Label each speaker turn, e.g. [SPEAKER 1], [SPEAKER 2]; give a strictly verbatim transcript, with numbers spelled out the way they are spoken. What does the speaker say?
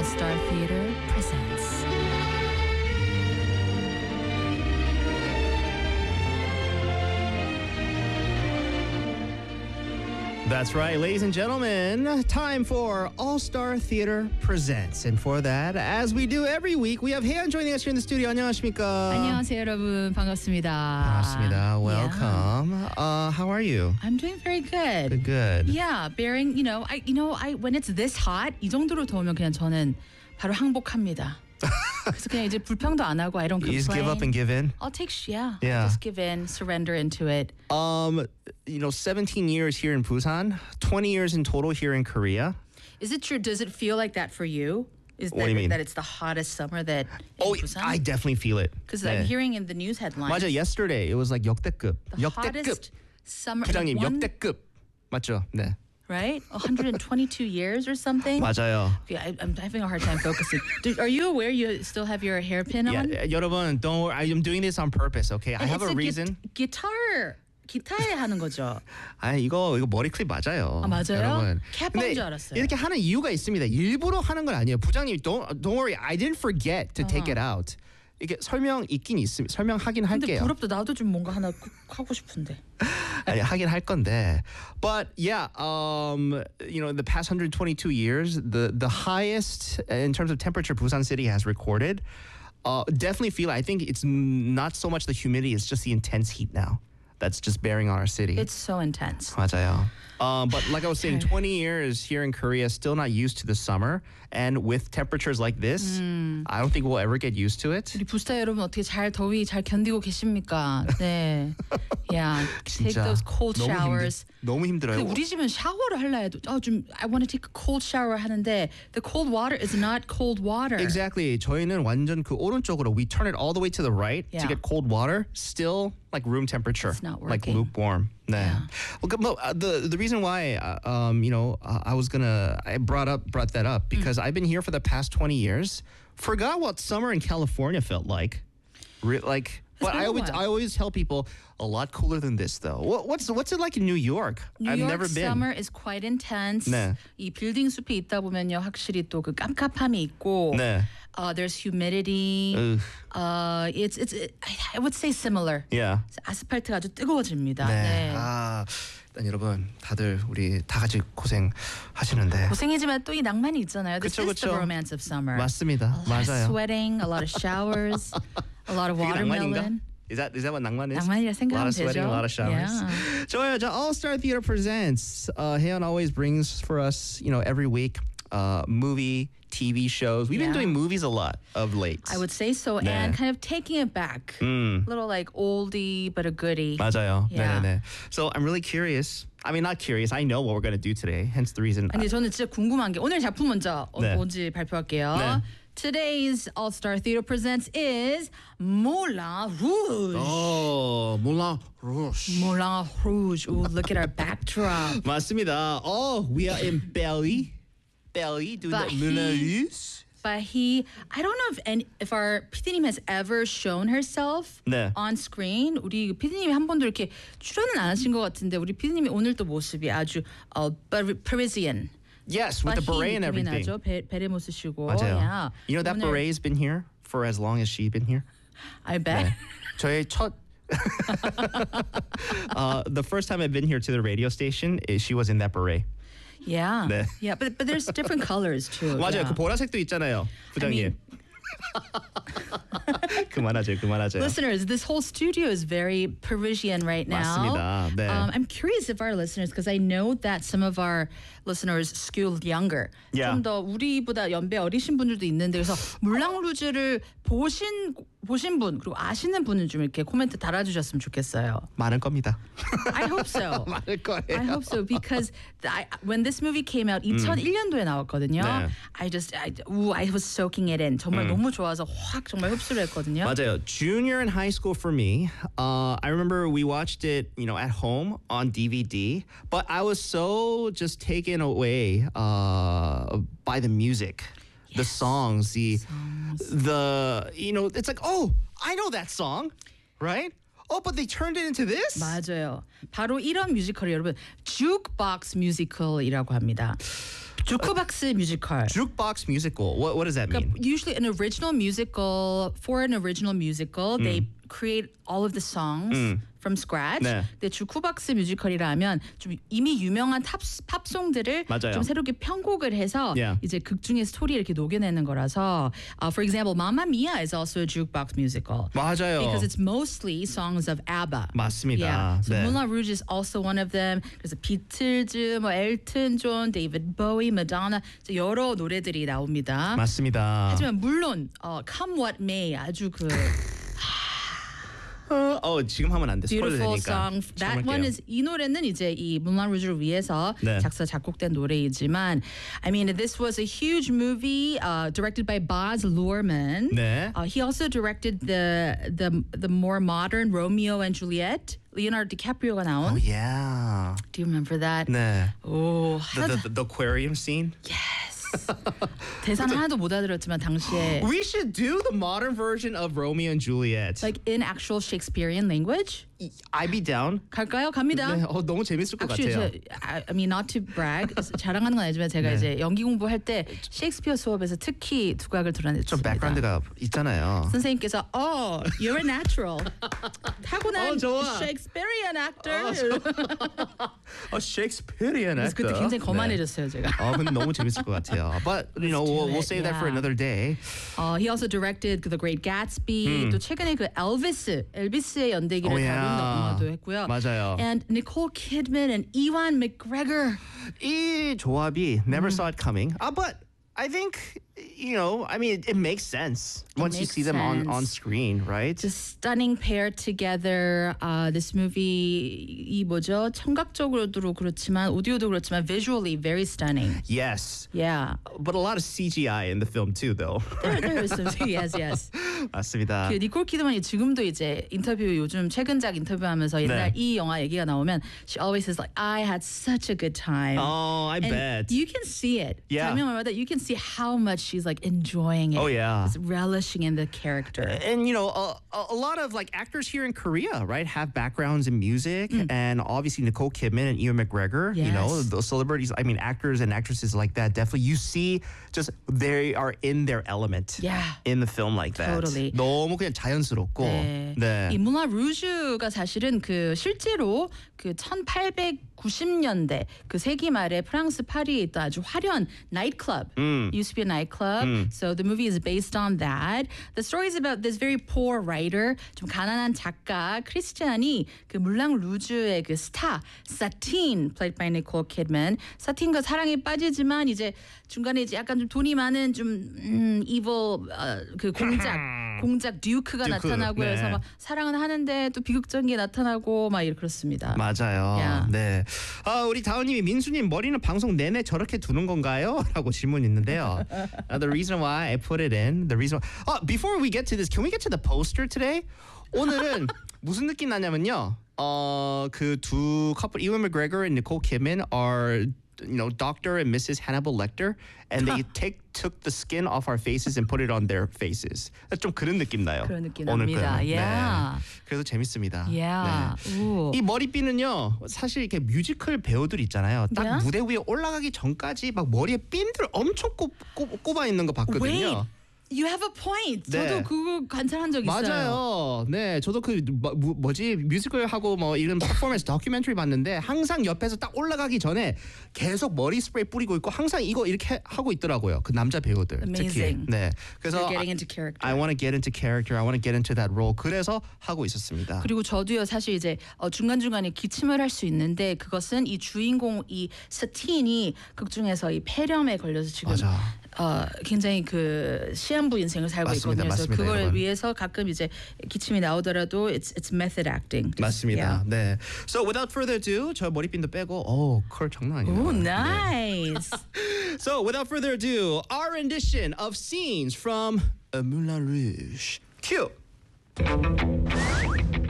[SPEAKER 1] All-Star Theater presents.
[SPEAKER 2] That's right, ladies and gentlemen, time for All-Star Theater Presents. And for that, as we do every week, we have Haeyeon joining us here in the studio. 안녕하십니까?
[SPEAKER 1] 안녕하세요, 여러분. 반갑습니다.
[SPEAKER 2] 반갑습니다. Welcome.
[SPEAKER 1] Yeah.
[SPEAKER 2] Uh, how are you?
[SPEAKER 1] I'm doing very good.
[SPEAKER 2] Good, good.
[SPEAKER 1] Yeah, bearing, you know, I, you know, I when it's this hot, 이 정도로 더우면 그냥 저는 바로 항복합니다. 그래서 그냥 이제 불평도 안 하고 I don't complain.
[SPEAKER 2] You just give up and give in?
[SPEAKER 1] I'll take, sh- yeah,
[SPEAKER 2] Yeah.
[SPEAKER 1] I'll just give in, surrender into it.
[SPEAKER 2] Um, you know, seventeen years here in Busan, twenty years in total here in Korea.
[SPEAKER 1] Is it true? Does it feel like that for you? Is
[SPEAKER 2] What
[SPEAKER 1] that,
[SPEAKER 2] do you mean?
[SPEAKER 1] that it's the hottest summer that in
[SPEAKER 2] Oh,
[SPEAKER 1] Busan?
[SPEAKER 2] I definitely feel it.
[SPEAKER 1] Because
[SPEAKER 2] 네.
[SPEAKER 1] I'm hearing in the news headlines.
[SPEAKER 2] 맞아, yesterday it was like 역대급.
[SPEAKER 1] The
[SPEAKER 2] 역대급.
[SPEAKER 1] hottest summer.
[SPEAKER 2] 부장님,
[SPEAKER 1] like one,
[SPEAKER 2] 역대급. 맞죠? 네.
[SPEAKER 1] right? one hundred twenty-two years or something?
[SPEAKER 2] 맞아요.
[SPEAKER 1] Yeah, I, I'm having a hard time focusing. Do, are you aware you still have your hairpin
[SPEAKER 2] Yeah,
[SPEAKER 1] on?
[SPEAKER 2] 여러분, don't worry. I'm doing this on purpose, okay? I
[SPEAKER 1] And
[SPEAKER 2] have
[SPEAKER 1] it's
[SPEAKER 2] a
[SPEAKER 1] gui-
[SPEAKER 2] reason.
[SPEAKER 1] guitar. 기타에 하는 거죠.
[SPEAKER 2] 아 이거 이거 머리 클립 맞아요.
[SPEAKER 1] 아, 맞아요?
[SPEAKER 2] 여러분.
[SPEAKER 1] 캡인
[SPEAKER 2] 근데
[SPEAKER 1] 줄 알았어요.
[SPEAKER 2] 이렇게 하는 이유가 있습니다. 일부러 하는 건 아니에요. 부장님, don't don't worry. I didn't forget to take it out. 이게 설명 있긴 있습니다. 설명하긴
[SPEAKER 1] 근데
[SPEAKER 2] 할게요.
[SPEAKER 1] 부럽다. 나도 좀 뭔가 하나 꼭 하고 싶은데.
[SPEAKER 2] 아니 하긴 할 건데. But yeah, um, you know, in the past one hundred twenty-two years, the the highest in terms of temperature Busan City has recorded. Uh, definitely feel. I think it's not so much the humidity; it's just the intense heat now that's just bearing on our city.
[SPEAKER 1] It's so intense.
[SPEAKER 2] 맞아요. Um, but like I was saying,
[SPEAKER 1] Okay.
[SPEAKER 2] twenty years here in Korea, still not used to the summer. And with temperatures like this, I don't think we'll ever get used to it.
[SPEAKER 1] 우리 부스타 여러분 어떻게 잘 더위 잘 견디고 계십니까? 네. Yeah. Take
[SPEAKER 2] 진짜
[SPEAKER 1] those cold
[SPEAKER 2] 너무
[SPEAKER 1] showers.
[SPEAKER 2] 힘들, 너무 힘들어요.
[SPEAKER 1] 근데 우리 집은 샤워를 하려 해도 어, 좀 I want to take a cold shower 하는데 the cold water is not cold water.
[SPEAKER 2] Exactly. 저희는 완전 그 오른쪽으로 we turn it all the way to the right
[SPEAKER 1] Yeah.
[SPEAKER 2] to get cold water, still like room temperature,
[SPEAKER 1] It's not
[SPEAKER 2] like
[SPEAKER 1] working.
[SPEAKER 2] lukewarm. 네.
[SPEAKER 1] Yeah.
[SPEAKER 2] Well, good- well, uh, the the reason why uh, um you know uh, I was gonna I brought up brought that up because I've been here for the past twenty years. Forgot what summer in California felt like. Re- like. But
[SPEAKER 1] been
[SPEAKER 2] I
[SPEAKER 1] a
[SPEAKER 2] always
[SPEAKER 1] while.
[SPEAKER 2] I always tell people a lot cooler than this though. What, what's what's it like in New York?
[SPEAKER 1] New
[SPEAKER 2] I've
[SPEAKER 1] York
[SPEAKER 2] never been.
[SPEAKER 1] summer is quite intense.
[SPEAKER 2] 네.
[SPEAKER 1] 이 빌딩 숲이 있다 보면요, 확실히 또 그 깜깜함이 있고.
[SPEAKER 2] 네.
[SPEAKER 1] Uh, there's humidity.
[SPEAKER 2] Ugh.
[SPEAKER 1] Uh, it's it's it, I would say similar.
[SPEAKER 2] Yeah.
[SPEAKER 1] 아스팔트가 아주 뜨거워집니다.
[SPEAKER 2] 네.
[SPEAKER 1] 네.
[SPEAKER 2] 아, 일단 여러분 다들 우리 다 같이 고생 하시는데.
[SPEAKER 1] 고생이지만 또 이 낭만이 있잖아요. This
[SPEAKER 2] 그쵸,
[SPEAKER 1] is the
[SPEAKER 2] 그쵸.
[SPEAKER 1] romance of summer.
[SPEAKER 2] 맞습니다.
[SPEAKER 1] A lot of
[SPEAKER 2] 맞아요.
[SPEAKER 1] sweating, a lot of showers, a lot of
[SPEAKER 2] 그게 낭만인가?
[SPEAKER 1] watermelon.
[SPEAKER 2] Is that is that what 낭만 is?
[SPEAKER 1] 낭만이라
[SPEAKER 2] A lot
[SPEAKER 1] 생각하면
[SPEAKER 2] of sweating,
[SPEAKER 1] 되죠.
[SPEAKER 2] a lot of showers.
[SPEAKER 1] Yeah.
[SPEAKER 2] 좋아요. 자, All Star Theater presents. Uh, Haeyeon always brings for us, you know, every week, uh, movie, T V shows. We've been
[SPEAKER 1] Yeah.
[SPEAKER 2] doing movies a lot of late.
[SPEAKER 1] I would say so,
[SPEAKER 2] 네.
[SPEAKER 1] and kind of taking it back.
[SPEAKER 2] 음.
[SPEAKER 1] A little like oldie but a goodie.
[SPEAKER 2] 맞아요.
[SPEAKER 1] Yeah.
[SPEAKER 2] 네네네. So I'm really curious. I mean, not curious. I know what we're gonna do today. Hence the reason.
[SPEAKER 1] 근데 저는 진짜 궁금한 게 오늘 작품 먼저 어,
[SPEAKER 2] 네.
[SPEAKER 1] 뭔지 발표할게요.
[SPEAKER 2] 네.
[SPEAKER 1] Today's All-Star Theater presents is Moulin Rouge.
[SPEAKER 2] Oh, Moulin Rouge.
[SPEAKER 1] Moulin Rouge. Ooh, look at our backdrop.
[SPEAKER 2] 맞습니다. Oh, we are in Belly. Belly doing
[SPEAKER 1] But
[SPEAKER 2] the Moulin
[SPEAKER 1] he-
[SPEAKER 2] Rouge.
[SPEAKER 1] But he, I don't know if any, if our 피디님 has ever shown herself
[SPEAKER 2] 네.
[SPEAKER 1] on screen. 우리 피디님이 한 번도 이렇게 출연은 안 하신 것 같은데 우리 피디님이 오늘 또 모습이 아주 어, Par- Parisian.
[SPEAKER 2] Yes, with the beret and
[SPEAKER 1] 느낌이
[SPEAKER 2] everything.
[SPEAKER 1] 나죠. 베, 베레 못 쓰시고.
[SPEAKER 2] 맞아요.
[SPEAKER 1] Yeah.
[SPEAKER 2] You know that
[SPEAKER 1] 오늘-
[SPEAKER 2] beret's been here for as long as she's been here.
[SPEAKER 1] I bet.
[SPEAKER 2] 네. 저의 첫 uh, the first time I've been here to the radio station, is she was in that beret.
[SPEAKER 1] Yeah.
[SPEAKER 2] 네.
[SPEAKER 1] Yeah, but but there's different colors too.
[SPEAKER 2] 맞아요.
[SPEAKER 1] Yeah.
[SPEAKER 2] 그 보라색도 있잖아요, 부장님. 그만하죠, 그만하죠.
[SPEAKER 1] Listeners, this whole studio is very Parisian right now.
[SPEAKER 2] 맞습니다. 네.
[SPEAKER 1] Um, I'm curious if our listeners, because I know that some of our listeners skew younger.
[SPEAKER 2] Yeah.
[SPEAKER 1] 좀 더 우리보다 연배 어리신 분들도 있는데 그래서 물랑루즈를 보신 보신 분 그리고 아시는 분은 좀 이렇게 코멘트 달아주셨으면 좋겠어요.
[SPEAKER 2] 많을 겁니다.
[SPEAKER 1] I hope so.
[SPEAKER 2] 많을 거예요.
[SPEAKER 1] I hope so because I, when this movie came out 이천일 년도에 나왔거든요.
[SPEAKER 2] 네.
[SPEAKER 1] I just I, ooh, I was soaking it in. 정말 너무 좋아서 확 정말 흡수를 했거든요.
[SPEAKER 2] 맞아요. Junior in high school for me. Uh, I remember we watched it, you know, at home on D V D. But I was so just taken away uh, by the music, the songs, the the you know, it's like, oh, I know that song, right? Oh, but they turned it into this?
[SPEAKER 1] 맞아요. 바로 이런 뮤지컬이 여러분 jukebox musical이라고 합니다. 주크박스 뮤지컬.
[SPEAKER 2] Jukebox musical. What what does that mean?
[SPEAKER 1] 그러니까 usually an original musical for an original musical they create all of the songs from scratch.
[SPEAKER 2] 네.
[SPEAKER 1] 근데 주크박스 뮤지컬이라 하면 좀 이미 유명한 탑 팝송들을
[SPEAKER 2] 맞아요.
[SPEAKER 1] 좀 새롭게 편곡을 해서
[SPEAKER 2] Yeah.
[SPEAKER 1] 이제 극 중에 스토리 이렇게 녹여내는 거라서 uh, for example Mamma Mia is also a jukebox musical.
[SPEAKER 2] 맞아요.
[SPEAKER 1] Because it's mostly songs of ABBA.
[SPEAKER 2] 맞습니다.
[SPEAKER 1] Yeah. So
[SPEAKER 2] 네.
[SPEAKER 1] Moulin Rouge is also one of them. 그래서 비틀즈, 뭐 엘튼 존, 데이비드 보이, 마돈나 여러 노래들이 나옵니다.
[SPEAKER 2] 맞습니다.
[SPEAKER 1] 하지만 물론 어, Come What May 아주 그
[SPEAKER 2] 어, 어, 지금 하면 안 돼. 스포일
[SPEAKER 1] beautiful
[SPEAKER 2] 되니까.
[SPEAKER 1] song. That one
[SPEAKER 2] 참을게요.
[SPEAKER 1] is 이 노래는 이제 이 Moulin Rouge를 위해서
[SPEAKER 2] 네.
[SPEAKER 1] 작사 작곡된 노래이지만 I mean this was a huge movie uh, directed by Baz Luhrmann.
[SPEAKER 2] 네.
[SPEAKER 1] Uh, he also directed the the the more modern Romeo and Juliet. Leonardo DiCaprio가 나온.
[SPEAKER 2] Oh yeah.
[SPEAKER 1] Do you remember that?
[SPEAKER 2] 네.
[SPEAKER 1] 오,
[SPEAKER 2] The, the, the, the aquarium scene.
[SPEAKER 1] yes. 대사는 하나도 못 알아들었지만 당시에
[SPEAKER 2] We should do the modern version of Romeo and Juliet.
[SPEAKER 1] like in actual Shakespearean language.
[SPEAKER 2] I'd be down.
[SPEAKER 1] 갈까요? 갑니다.
[SPEAKER 2] 네, 어, 너무 재밌을 것
[SPEAKER 1] Actually,
[SPEAKER 2] 같아요.
[SPEAKER 1] 저, I I mean not to brag, 자랑하는 건 아니지만 제가
[SPEAKER 2] 네.
[SPEAKER 1] 이제 연기 공부할 때 셰익스피어 수업에서 특히 두각을
[SPEAKER 2] 좀
[SPEAKER 1] 드러냈습니다.
[SPEAKER 2] 백그라운드가 있잖아요.
[SPEAKER 1] 선생님께서 oh, you're a natural. 타고난
[SPEAKER 2] 어, 좋아.
[SPEAKER 1] Shakespearean actor.
[SPEAKER 2] 어, Shakespearean
[SPEAKER 1] 그래서 그때
[SPEAKER 2] actor.
[SPEAKER 1] 굉장히
[SPEAKER 2] 네.
[SPEAKER 1] 거만해졌어요 제가.
[SPEAKER 2] 어, 근데 너무 재밌을 것 같아요. But you know,
[SPEAKER 1] do
[SPEAKER 2] we'll, we'll
[SPEAKER 1] it,
[SPEAKER 2] save that for
[SPEAKER 1] yeah.
[SPEAKER 2] another day.
[SPEAKER 1] Uh, he also directed The Great Gatsby. 또 최근에 그 엘비스, 엘비스의 연대기를
[SPEAKER 2] Oh,
[SPEAKER 1] 다룬
[SPEAKER 2] yeah.
[SPEAKER 1] 영화도 했고요.
[SPEAKER 2] 맞아요.
[SPEAKER 1] And Nicole Kidman and Ewan McGregor.
[SPEAKER 2] 이 조합이 never saw it coming. Ah, but I think you know, I mean, it, it makes sense once you
[SPEAKER 1] makes
[SPEAKER 2] see them on,
[SPEAKER 1] sense.
[SPEAKER 2] on screen, right?
[SPEAKER 1] Just stunning pair together. Uh, this movie 이 뭐죠? 청각적으로도 그렇지만 오디오도 그렇지만 visually very stunning.
[SPEAKER 2] Yes,
[SPEAKER 1] Yeah.
[SPEAKER 2] but a lot of C G I in the film too, though.
[SPEAKER 1] There, there is some yes, yes.
[SPEAKER 2] 맞습니다.
[SPEAKER 1] 그 니콜 키드만이 지금도 이제 인터뷰 요즘 최근작 인터뷰하면서 옛날
[SPEAKER 2] 네.
[SPEAKER 1] 이 영화 얘기가 나오면 she always says like I had such a good time.
[SPEAKER 2] Oh, I
[SPEAKER 1] And
[SPEAKER 2] bet.
[SPEAKER 1] you can see it.
[SPEAKER 2] Yeah.
[SPEAKER 1] 장면마다 you can see how much she's like enjoying it.
[SPEAKER 2] Oh, yeah.
[SPEAKER 1] Just relishing in the character.
[SPEAKER 2] And you know, a, a lot of like actors here in Korea, right, have backgrounds in music, and obviously Nicole Kidman and Ewan McGregor. You know,
[SPEAKER 1] Yes.
[SPEAKER 2] those celebrities. I mean, actors and actresses like that. Definitely, you see, just they are in their element.
[SPEAKER 1] Yeah.
[SPEAKER 2] In the film like that.
[SPEAKER 1] Totally.
[SPEAKER 2] 너무 그냥 자연스럽고.
[SPEAKER 1] 네.
[SPEAKER 2] 네.
[SPEAKER 1] 이 문화 루즈가 사실은 그 실제로 그 천팔백구십 년대 그 세기 말에 프랑스 파리에 있던 아주 화려한 나이트클럽. Used to be a nightclub. So the movie is based on that. The story is about this very poor writer, 좀 가난한 작가 크리스티안이 그 물랑 루즈의 그 스타 사틴 played by Nicole Kidman. 사틴과 사랑에 빠지지만 이제 중간에 이제 약간 좀 돈이 많은 좀 음, evil 어, 그 공작 공작 듀크가
[SPEAKER 2] 듀크,
[SPEAKER 1] 나타나고
[SPEAKER 2] 네.
[SPEAKER 1] 해서 막 사랑은 하는데 또 비극적인 게 나타나고 막 이렇게 그렇습니다.
[SPEAKER 2] 맞아요.
[SPEAKER 1] Yeah.
[SPEAKER 2] 네. 아, 우리 다은님이 민수님 머리는 방송 내내 저렇게 두는 건가요? 라고 질문 있는데요. uh, the reason why I put it in, the reason. Why, uh, before we get to this, can we get to the poster today? 오늘은 무슨 느낌 나냐면요. 어, 그 두 커플, Ewan McGregor and Nicole Kidman are, you know, Doctor and Missus Hannibal Lecter, and they take took the skin off our faces and put it on their faces. 좀 그런 느낌 나요.
[SPEAKER 1] 그런 느낌
[SPEAKER 2] 오늘
[SPEAKER 1] 납니다.
[SPEAKER 2] 거는.
[SPEAKER 1] Yeah.
[SPEAKER 2] 네. 그래서 재밌습니다.
[SPEAKER 1] Yeah.
[SPEAKER 2] 네.
[SPEAKER 1] 오.
[SPEAKER 2] 이 머리핀은요, 사실 이렇게 뮤지컬 배우들 있잖아요. 딱
[SPEAKER 1] Yeah?
[SPEAKER 2] 무대 위에 올라가기 전까지 막 머리에 핀들 엄청 꼽, 꼽, 꼽아 있는 거 봤거든요.
[SPEAKER 1] Wait. You have a point.
[SPEAKER 2] 네.
[SPEAKER 1] 저도 그거 관찰한 적 있어요.
[SPEAKER 2] 맞아요. 네, 저도 그 뭐, 뭐- 뭐지 뮤지컬 하고 뭐 이런 퍼포먼스 다큐멘터리 봤는데 항상 옆에서 딱 올라가기 전에 계속 머리 스프레이 뿌리고 있고 항상 이거 이렇게 하고 있더라고요. 그 남자 배우들
[SPEAKER 1] Amazing.
[SPEAKER 2] 특히. 네, 그래서
[SPEAKER 1] You're getting into character.
[SPEAKER 2] I want to get into character. I want to get into that role. 그래서 하고 있었습니다.
[SPEAKER 1] 그리고 저도요 사실 이제 어, 중간중간에 기침을 할 수 있는데 그것은 이 주인공 이 스틴이 극 중에서 이 폐렴에 걸려서 지금
[SPEAKER 2] 맞아.
[SPEAKER 1] 어, 굉장히 그 시한부 인생을 살고
[SPEAKER 2] 맞습니다,
[SPEAKER 1] 있거든요. 그래서
[SPEAKER 2] 맞습니다,
[SPEAKER 1] 그걸
[SPEAKER 2] 여러분.
[SPEAKER 1] 위해서 가끔 이제 기침이 나오더라도 it's it's method acting.
[SPEAKER 2] 맞습니다.
[SPEAKER 1] Yeah.
[SPEAKER 2] 네. So without further ado, 저 머리핀도 빼고, 오, 컬 장난 아니네요.
[SPEAKER 1] Oh,
[SPEAKER 2] 네.
[SPEAKER 1] nice.
[SPEAKER 2] So without further ado, our rendition of scenes from A Moulin Rouge. Cue.